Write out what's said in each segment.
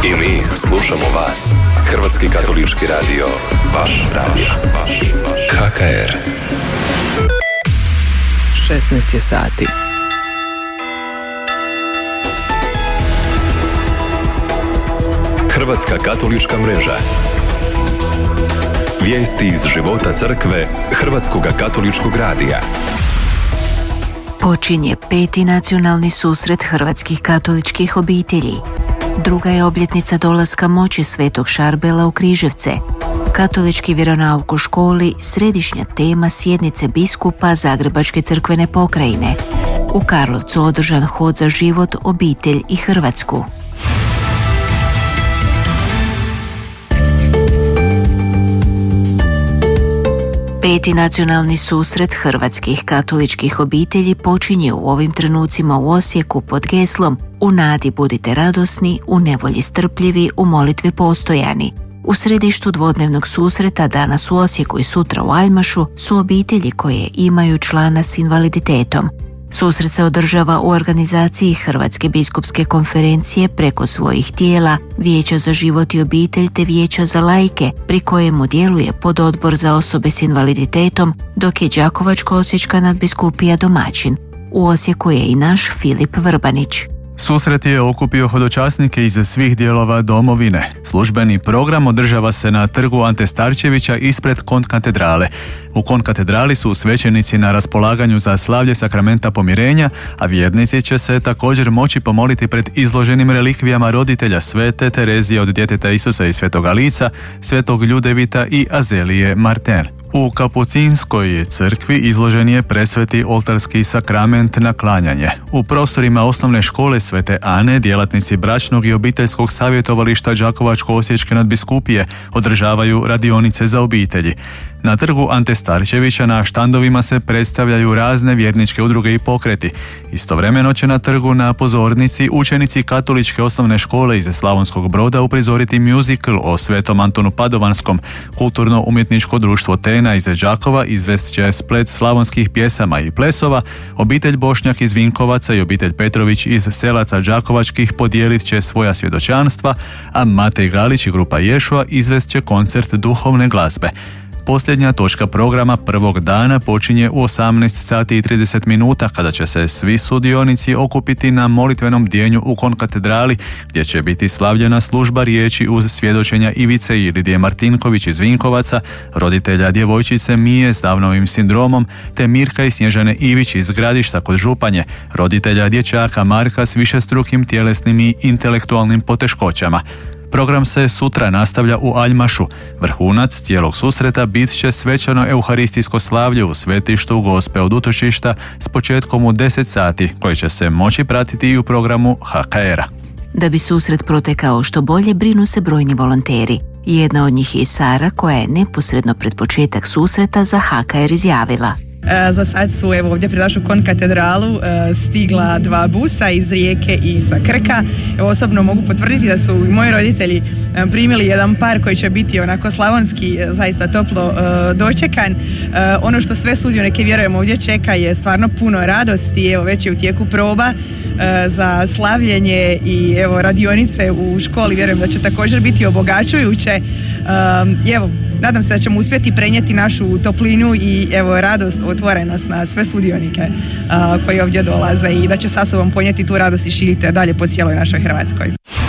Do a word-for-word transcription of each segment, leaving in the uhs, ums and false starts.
I mi slušamo vas. Hrvatski katolički radio. Vaš radio. Vaš, vaš. K K R. šesnaest je sati. Hrvatska katolička mreža. Vijesti iz života crkve Hrvatskog katoličkog radija. Počinje peti nacionalni susret hrvatskih katoličkih obitelji. Druga je obljetnica dolaska moći Svetog Šarbela u Križevce. Katolički vjeronauk u školi, središnja tema sjednice biskupa Zagrebačke crkvene pokrajine. U Karlovcu održan hod za život, obitelj i Hrvatsku. Peti nacionalni susret hrvatskih katoličkih obitelji počinje u ovim trenucima u Osijeku pod geslom "U nadi budite radosni, u nevolji strpljivi, u molitvi postojani". U središtu dvodnevnog susreta danas u Osijeku i sutra u Aljmašu su obitelji koje imaju člana s invaliditetom. Susret se održava u organizaciji Hrvatske biskupske konferencije preko svojih tijela, Vijeća za život i obitelj te Vijeća za laike, pri kojemu djeluje pododbor za osobe s invaliditetom, dok je Đakovačko-osječka nadbiskupija domaćin. U Osijeku je i naš Filip Vrbanić. Susret je okupio hodočasnike iz svih dijelova domovine. Službeni program održava se na trgu Ante Starčevića ispred kontkatedrale. U kontkatedrali su svećenici na raspolaganju za slavlje sakramenta pomirenja, a vjernici će se također moći pomoliti pred izloženim relikvijama roditelja Svete Terezije od djeteta Isusa i Svetoga Lica, Svetog Ljudevita i Azelije Martin. U Kapucinskoj crkvi izložen je presveti oltarski sakrament na klanjanje. U prostorima osnovne škole Svete Ane djelatnici bračnog i obiteljskog savjetovališta Đakovačko-osječke nadbiskupije održavaju radionice za obitelji. Na trgu Ante Starčevića na štandovima se predstavljaju razne vjerničke udruge i pokreti. Istovremeno će na trgu na pozornici učenici katoličke osnovne škole iz Slavonskog Broda uprizoriti musical o Svetom Antonu Padovanskom. Kulturno-umjetničko društvo Tena iz Đakova izvest će splet slavonskih pjesama i plesova, obitelj Bošnjak iz Vinkovaca i obitelj Petrović iz Selaca Đakovačkih podijelit će svoja svjedočanstva, a Matej Galić i grupa Ješua izvest će koncert duhovne glazbe. Posljednja točka programa prvog dana počinje u osamnaest sati i trideset minuta kada će se svi sudionici okupiti na molitvenom bdjenju u konkatedrali gdje će biti slavljena služba riječi uz svjedočenja Ivice i Lidije Martinković iz Vinkovaca, roditelja djevojčice Mije s Downovim sindromom, te Mirka i Snježane Ivić iz Gradišta kod Županje, roditelja dječaka Marka s višestrukim tjelesnim i intelektualnim poteškoćama. Program se sutra nastavlja u Aljmašu. Vrhunac cijelog susreta bit će svečano euharistijsko slavlje u svetištu Gospe od utočišta s početkom u deset sati, koji će se moći pratiti i u programu H K R-a. Da bi susret protekao što bolje, brinu se brojni volonteri. Jedna od njih je i Sara, koja je neposredno pred početak susreta za H K R izjavila: Za sad su evo ovdje pred našu konkatedralu stigla dva busa iz Rijeke i sa Krka. Evo, osobno mogu potvrditi da su i moji roditelji primili jedan par koji će biti onako slavonski zaista toplo dočekan. Ono što sve sudionike, vjerujem, ovdje čeka je stvarno puno radosti. Evo, već je u tijeku proba za slavljenje i evo radionice u školi, vjerujem da će također biti obogaćujuće. I evo, nadam se da ćemo uspjeti prenijeti našu toplinu i evo radost, otvorenost na sve sudionike uh, koji ovdje dolaze i da će sa sobom ponijeti tu radost i širiti dalje po cijeloj našoj Hrvatskoj.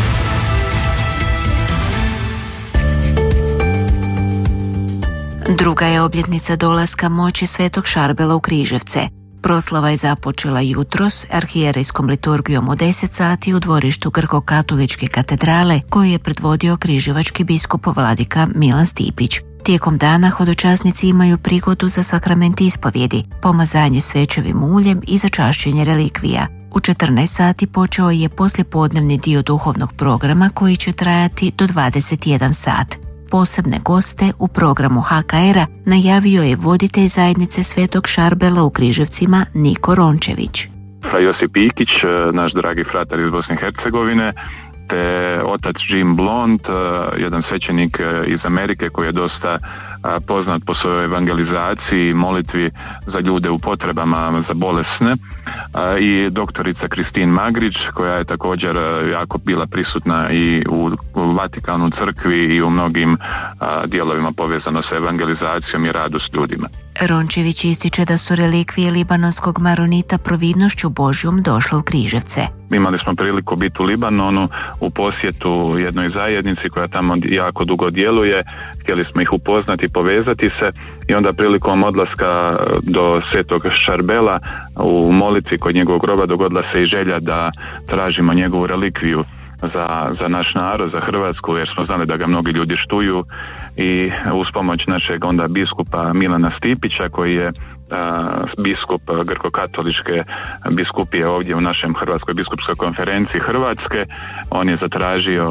Druga je obljetnica dolaska moći Svetog Šarbela u Križevce. Proslava je započela jutros arhijerejskom liturgijom u deset sati u dvorištu Grko-katoličke katedrale koju je predvodio križevački biskup vladika Milan Stipić. Tijekom dana hodočasnici imaju prigodu za sakrament ispovjedi, pomazanje svečevim uljem i začašćenje relikvija. U četrnaest sati počeo je poslijepodnevni dio duhovnog programa koji će trajati do dvadeset jedan sat. Posebne goste u programu H K R-a najavio je voditelj zajednice Svetog Šarbela u Križevcima Niko Rončević. Josip Ikić, naš dragi fratar iz Bosne i Hercegovine, te otac Jim Blond, jedan svećenik iz Amerike koji je dosta poznat po svojoj evangelizaciji i molitvi za ljude u potrebama, za bolesne. i doktorica Kristin Magrić, koja je također jako bila prisutna i u, u Vatikanu crkvi i u mnogim a, dijelovima povezano sa evangelizacijom i radu s ljudima. Rončević ističe da su relikvije libanonskog maronita providnošću Božjom došle u Križevce. Imali smo priliku biti u Libanonu u posjetu jednoj zajednici koja tamo jako dugo djeluje. Htjeli smo ih upoznati, povezati se i onda prilikom odlaska do Svetog Šarbela u molitvi kod njegovog groba dogodila se i želja da tražimo njegovu relikviju za, za naš narod, za Hrvatsku, jer smo znali da ga mnogi ljudi štuju i uz pomoć našeg onda biskupa Milana Stipića, koji je a, biskup grko-katoličke biskupije ovdje u našem Hrvatskoj biskupskoj konferenciji Hrvatske, on je zatražio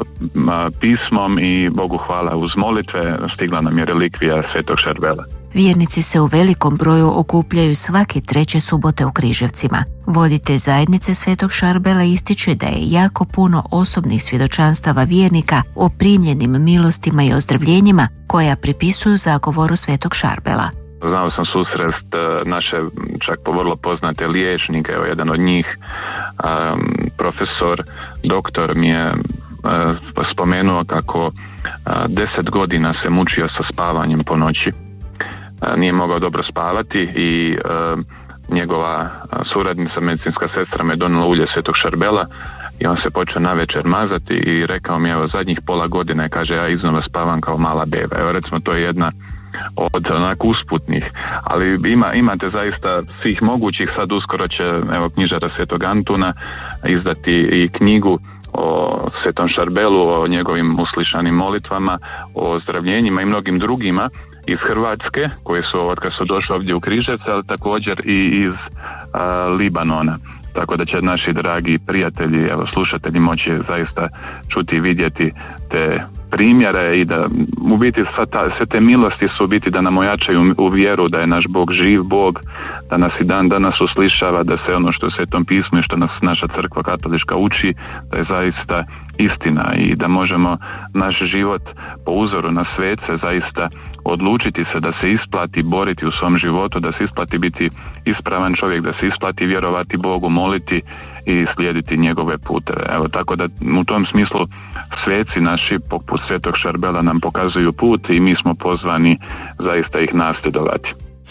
a, pismom i Bogu hvala uz molitve stigla nam je relikvija Svetog Šarbela. Vjernici se u velikom broju okupljaju svake treće subote u Križevcima. Voditelj zajednice Svetog Šarbela ističe da je jako puno osobnih svjedočanstava vjernika o primljenim milostima i ozdravljenjima koja pripisuju zagovoru Svetog Šarbela. Znao sam susrest naše čak po vrlo poznate liječnike, evo jedan od njih, um, profesor, doktor mi je uh, spomenuo kako uh, deset godina se mučio sa spavanjem po noći. Uh, nije mogao dobro spavati i uh, njegova suradnica, medicinska sestra, me donijela ulje Svetog Šarbela i on se počeo navečer mazati i rekao mi, evo, zadnjih pola godine, kaže, ja iznova spavam kao mala beba. Evo, recimo, to je jedna od onako usputnih, ali ima, imate zaista svih mogućih. Sad uskoro će, evo, knjižara Svetog Antuna izdati i knjigu o Svetom Šarbelu, o njegovim uslišanim molitvama, o ozdravljenjima i mnogim drugima iz Hrvatske, koji su od kad su došli ovdje u Križevce, ali također i iz a, Libanona. Tako da će naši dragi prijatelji, evo, slušatelji moći zaista čuti i vidjeti te primjere i da u biti sve te milosti su u biti da nam ojačaju u vjeru da je naš Bog živ Bog, da nas i dan danas uslišava, da se ono što je u Svetom pismu i što nas naša crkva katolička uči, da je zaista istina i da možemo naš život po uzoru na svece zaista odlučiti se da se isplati boriti u svom životu, da se isplati biti ispravan čovjek, da se isplati vjerovati Bogu, moliti i slijediti njegove puteve. Evo, tako da u tom smislu sveci naši poput Svetog Šarbela nam pokazuju put i mi smo pozvani zaista ih nasljedovati.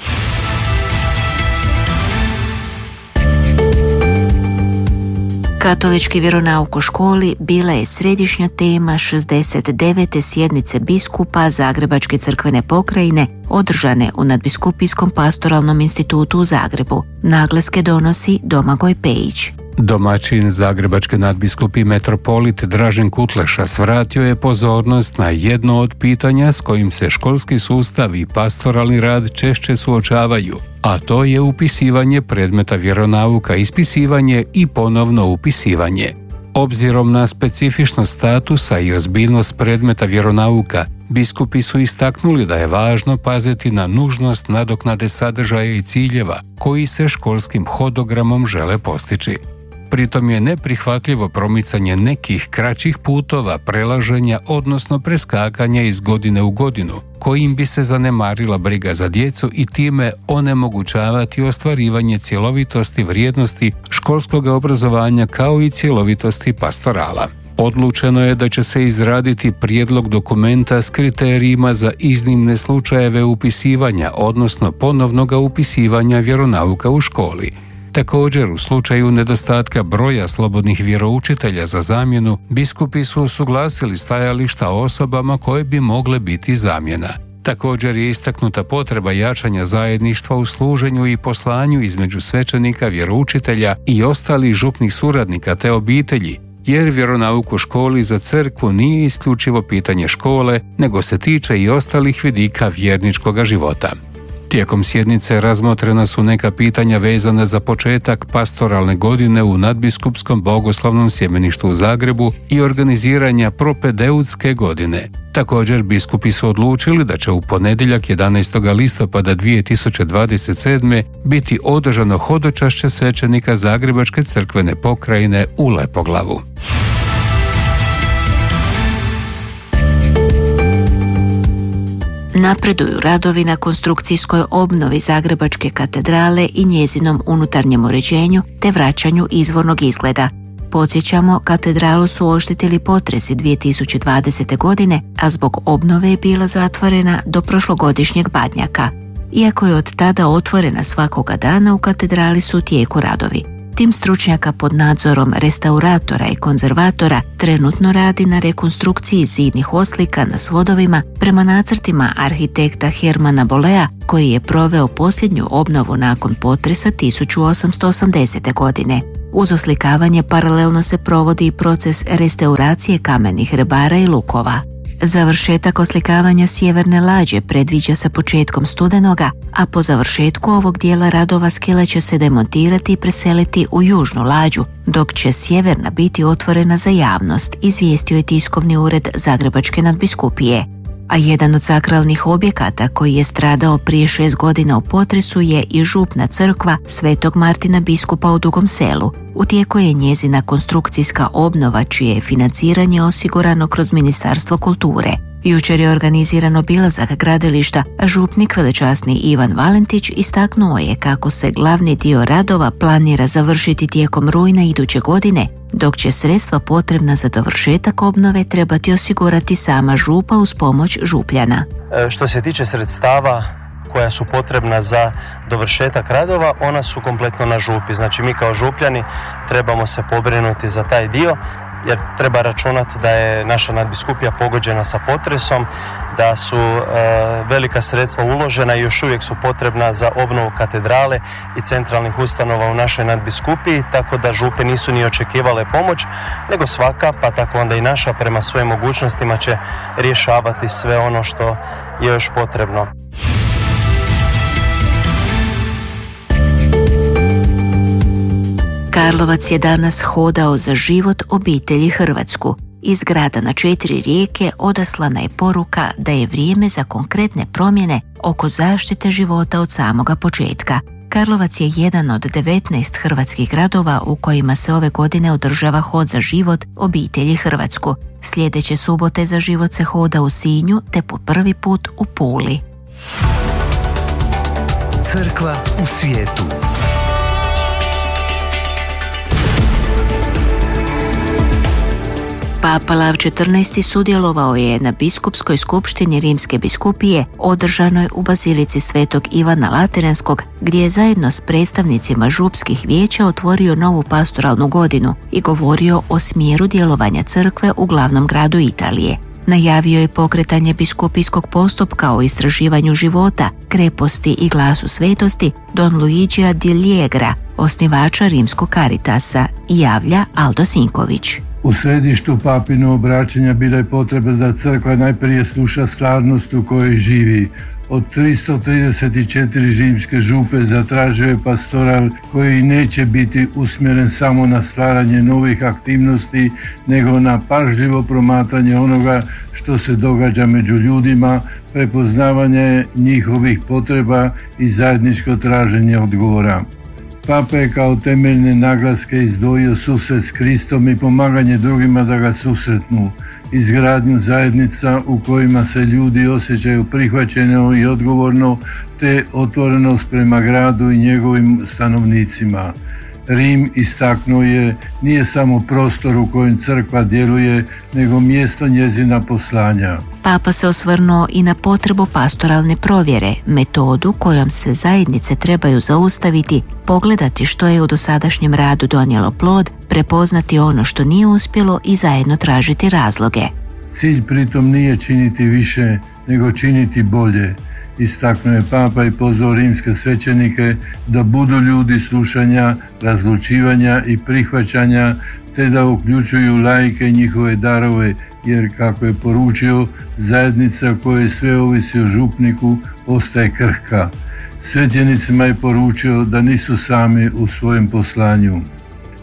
Katolički vjeronauk u školi bila je središnja tema šezdeset devete sjednice biskupa Zagrebačke crkvene pokrajine održane u Nadbiskupijskom pastoralnom institutu u Zagrebu. Naglaske donosi Domagoj Pejić. Domaćin Zagrebačke nadbiskupi metropolit Dražen Kutleša svratio je pozornost na jedno od pitanja s kojim se školski sustav i pastoralni rad češće suočavaju, a to je upisivanje predmeta vjeronauka, ispisivanje i ponovno upisivanje. Obzirom na specifičnost statusa i ozbiljnost predmeta vjeronauka, biskupi su istaknuli da je važno paziti na nužnost nadoknade sadržaja i ciljeva koji se školskim hodogramom žele postići. Pritom je neprihvatljivo promicanje nekih kraćih putova, prelaženja, odnosno preskakanja iz godine u godinu, kojim bi se zanemarila briga za djecu i time onemogućavati ostvarivanje cjelovitosti vrijednosti školskog obrazovanja kao i cjelovitosti pastorala. Odlučeno je da će se izraditi prijedlog dokumenta s kriterijima za iznimne slučajeve upisivanja, odnosno ponovnog upisivanja vjeronauka u školi. Također, u slučaju nedostatka broja slobodnih vjeroučitelja za zamjenu, biskupi su usuglasili stajališta osobama koje bi mogle biti zamjena. Također je istaknuta potreba jačanja zajedništva u služenju i poslanju između svećenika, vjeroučitelja i ostalih župnih suradnika te obitelji, jer vjeronauk u školi za crkvu nije isključivo pitanje škole, nego se tiče i ostalih vidika vjerničkoga života. Tijekom sjednice razmotrena su neka pitanja vezana za početak pastoralne godine u Nadbiskupskom bogoslovnom sjemeništu u Zagrebu i organiziranja propedeutske godine. Također, biskupi su odlučili da će u ponedjeljak jedanaestog listopada dvije tisuće dvadeset sedme. biti održano hodočašće svećenika Zagrebačke crkvene pokrajine u Lepoglavu. Napreduju radovi na konstrukcijskoj obnovi Zagrebačke katedrale i njezinom unutarnjem uređenju te vraćanju izvornog izgleda. Podsjećamo, katedralu su oštetili potresi dvije tisuće dvadesete. godine, a zbog obnove je bila zatvorena do prošlogodišnjeg badnjaka. Iako je od tada otvorena svakoga dana, u katedrali su u tijeku radovi. Tim stručnjaka pod nadzorom restauratora i konzervatora trenutno radi na rekonstrukciji zidnih oslika na svodovima prema nacrtima arhitekta Hermana Bolea, koji je proveo posljednju obnovu nakon potresa tisuću osamsto osamdesete. godine. Uz oslikavanje paralelno se provodi i proces restauracije kamenih rebara i lukova. Završetak oslikavanja sjeverne lađe predviđa se početkom studenoga, a po završetku ovog dijela radova skela će se demontirati i preseliti u južnu lađu, dok će sjeverna biti otvorena za javnost, izvijestio je tiskovni ured Zagrebačke nadbiskupije. A jedan od sakralnih objekata koji je stradao prije šest godina u potresu je i župna crkva Svetog Martina biskupa u Dugom Selu. U tijeku je njezina konstrukcijska obnova, čije je financiranje osigurano kroz Ministarstvo kulture. Jučer je organiziran obilazak gradilišta, a župnik velečasni Ivan Valentić istaknuo je kako se glavni dio radova planira završiti tijekom rujna iduće godine, dok će sredstva potrebna za dovršetak obnove trebati osigurati sama župa uz pomoć župljana. Što se tiče sredstava koja su potrebna za dovršetak radova, ona su kompletno na župi. Znači mi kao župljani trebamo se pobrinuti za taj dio, jer treba računati da je naša nadbiskupija pogođena sa potresom, da su e, velika sredstva uložena i još uvijek su potrebna za obnovu katedrale i centralnih ustanova u našoj nadbiskupiji, tako da župe nisu ni očekivale pomoć, nego svaka, pa tako onda i naša, prema svojim mogućnostima će rješavati sve ono što je još potrebno. Karlovac je danas hodao za život obitelji Hrvatsku. Iz grada na četiri rijeke odaslana je poruka da je vrijeme za konkretne promjene oko zaštite života od samoga početka. Karlovac je jedan od devetnaest hrvatskih gradova u kojima se ove godine održava hod za život obitelji Hrvatsku. Sljedeće subote za život se hoda u Sinju te po prvi put u Puli. Crkva u svijetu. Papa Lav četrnaesti sudjelovao je na biskupskoj skupštini Rimske biskupije održanoj u Bazilici Svetog Ivana Lateranskog, gdje je zajedno s predstavnicima župskih vijeća otvorio novu pastoralnu godinu i govorio o smjeru djelovanja crkve u glavnom gradu Italije. Najavio je pokretanje biskupijskog postupka o istraživanju života, kreposti i glasu svetosti Don Luigija di Liegra, osnivača Rimskog Caritasa, javlja Aldo Sinković. U središtu papino obraćanja bila je potreba da crkva najprije sluša stvarnost u kojoj živi. Od tristo trideset četiri rimske župe zatražio je pastoral koji neće biti usmjeren samo na stvaranje novih aktivnosti, nego na pažljivo promatranje onoga što se događa među ljudima, prepoznavanje njihovih potreba i zajedničko traženje odgovora. Papa je kao temeljne naglaske izdvojio susret s Kristom i pomaganje drugima da ga susretnu, izgradnju zajednica u kojima se ljudi osjećaju prihvaćeno i odgovorno, te otvorenost prema gradu i njegovim stanovnicima. Rim, istaknuo je, nije samo prostor u kojem crkva djeluje, nego mjesto njezina poslanja. Papa se osvrnuo i na potrebu pastoralne provjere, metodu kojom se zajednice trebaju zaustaviti, pogledati što je u dosadašnjem radu donijelo plod, prepoznati ono što nije uspjelo i zajedno tražiti razloge. Cilj pritom nije činiti više, nego činiti bolje. Istaknuo je Papa i pozvao rimske svećenike da budu ljudi slušanja, razlučivanja i prihvaćanja, te da uključuju laike i njihove darove, jer, kako je poručio, zajednica koja sve ovisi o župniku ostaje krhka. Svećenicima je poručio da nisu sami u svojem poslanju.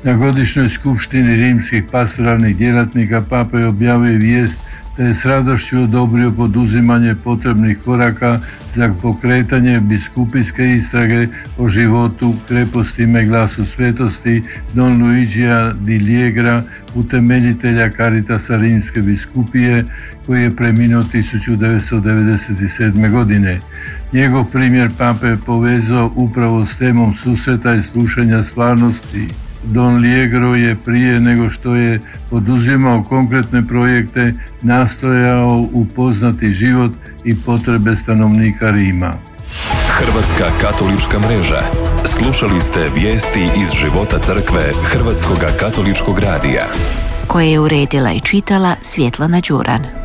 Na godišnjoj skupštini rimskih pastoralnih djelatnika papa je objavio vijest te je s radošću odobrio poduzimanje potrebnih koraka za pokretanje biskupijske istrage o životu, krepostima i glasu svetosti Don Luigija di Liegra, utemeljitelja Caritasa Rimske biskupije, koji je preminuo tisuću devetsto devedeset sedme. godine. Njegov primjer pape je povezao upravo s temom susreta i slušanja stvarnosti. Don Liegro je prije nego što je poduzimao konkretne projekte nastojao upoznati život i potrebe stanovnika Rima. Hrvatska katolička mreža. Slušali ste vijesti iz života crkve Hrvatskoga katoličkog radija, koje je uredila i čitala Svjetlana Đuran.